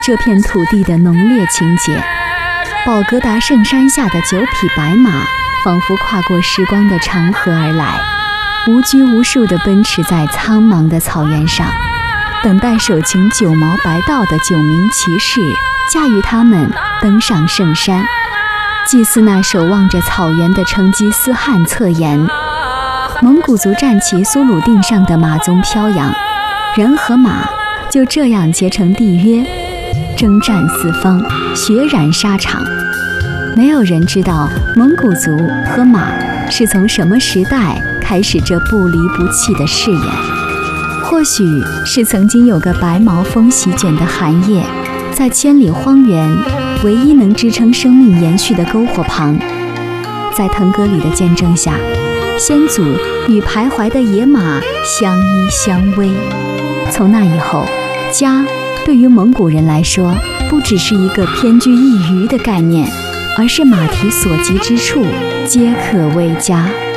这片土地的浓烈情节。宝格达圣山下的9匹白马，仿佛跨过时光的长河而来，无拘无束地奔驰在苍茫的草原上，等待手擎9毛白道的9名骑士驾驭他们登上圣山，祭祀那守望着草原的成吉思汗侧颜。蒙古族战旗苏鲁定上的马鬃飘扬，人和马就这样结成缔约，征战四方，血染沙场。没有人知道蒙古族和马是从什么时代开始这不离不弃的誓言。或许是曾经有个白毛风席卷的寒夜，在千里荒原唯一能支撑生命延续的篝火旁，在腾格里的见证下，先祖与徘徊的野马相依相偎。从那以后，家对于蒙古人来说，不只是一个偏居一隅的概念，而是马蹄所及之处皆可为家。